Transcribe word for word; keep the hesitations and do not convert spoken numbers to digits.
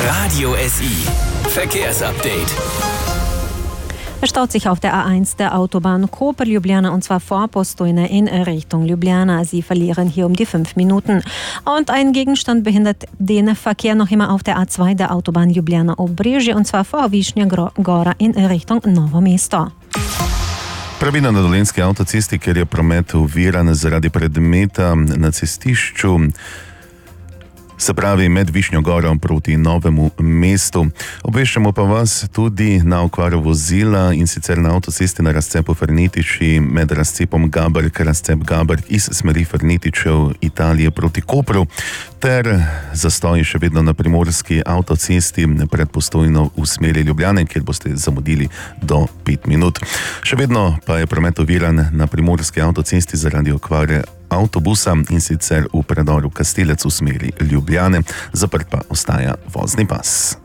Radio S I. Verkehrsupdate. Es staut sich auf der A eins der Autobahn Koper-Ljubljana und zwar vor Postojne in Richtung Ljubljana. Sie verlieren hier um die fünf Minuten. Und ein Gegenstand behindert den Verkehr noch immer auf der A zwei der Autobahn Ljubljana-Obrežje und zwar vor Višnja Gora in Richtung Novo Mesto. Pravina na Dolenjski avtocesti, ker je promet oviran zaradi predmeta na cestišču, se pravi med Višnjo Goro proti Novemu mestu. Obveščamo pa vas tudi na okvaro vozila in sicer na avtocesti na razcepu Fernetiči med razcepom Gabrk, razcep Gabrk iz smeri Fernetičev Italije proti Kopru ter zastoji še vedno na primorski avtocesti pred Postojno v smeri Ljubljane, kjer boste zamudili do pet minut. Še vedno pa je promet oviran na primorski avtocesti zaradi okvare avtobusa in sicer v predoru Kastelec v smeri Ljubljane, zaprt pa ostaja vozni pas.